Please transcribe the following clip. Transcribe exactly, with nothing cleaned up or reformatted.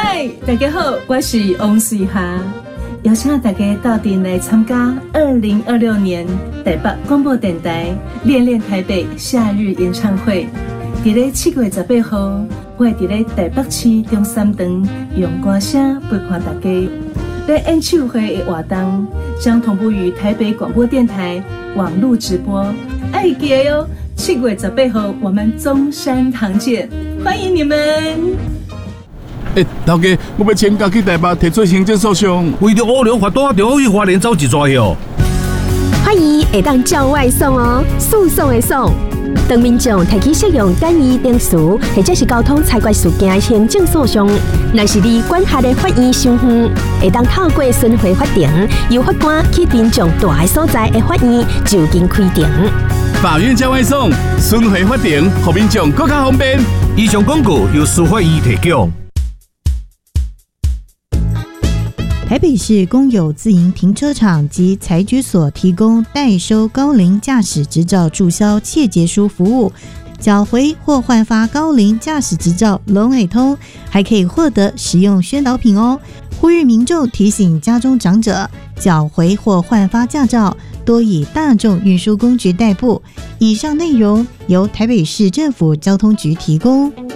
嗨，大家好，我是王水霞，邀请大家到店来参加二零二六年台北广播电台恋恋台北夏日演唱会。伫咧七月十八号，我会伫咧台北市中山堂用歌声陪伴大家。在演唱会的活动将同步于台北广播电台网络直播，爱记得哟！七月十八号我们中山堂见，欢迎你们！ 哎、欸，头家，我要请假去台北提出行政诉讼， 为着乌龙法大就去花莲走一逝哟。 欢迎会当叫外送哦，诉讼的讼。当民众提起适用简易定词或者是交通裁决事件的行政诉讼，若是你管辖的法院伤远，会当透过巡回法庭，由法官去民众住的所在的法院就近开庭。 法院叫外送，巡回法庭，让民众更加方便。 以上广告由司法院提供。 台北市公有自营停车场及财局所提供代收高龄驾驶执照注销切结书服务，缴回或换发高龄驾驶执照龙尾通，还可以获得实用宣导品哦。呼吁民众提醒家中长者，缴回或换发驾照多以大众运输工具代步。以上内容由台北市政府交通局提供。